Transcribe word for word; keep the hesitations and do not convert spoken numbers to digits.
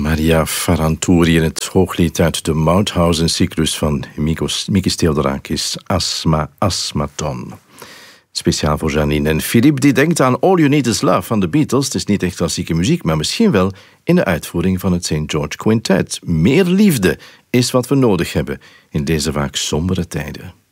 Maria Farantouri in het hooglied uit de Mauthausen-cyclus van Mikos, Mikis Theodorakis, Asma Asmaton. Speciaal voor Janine en Philippe, die denkt aan All You Need Is Love van de Beatles. Het is niet echt klassieke muziek, maar misschien wel in de uitvoering van het Saint George Quintet. Meer liefde is wat we nodig hebben in deze vaak sombere tijden.